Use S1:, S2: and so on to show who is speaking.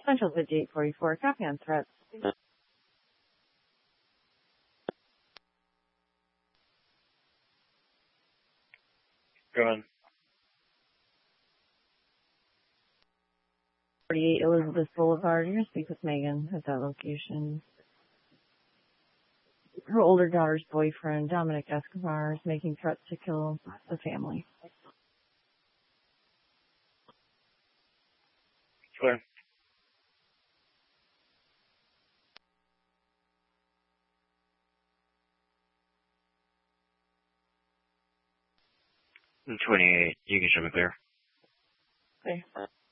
S1: Central 5844, copy on threats.
S2: Go on.
S1: 48 Elizabeth Boulevard. You're going to speak with Megan at that location. Her older daughter's boyfriend, Dominic Escobar, is making threats to kill the family.
S2: Clear. And 28, you can show me clear.
S1: Okay.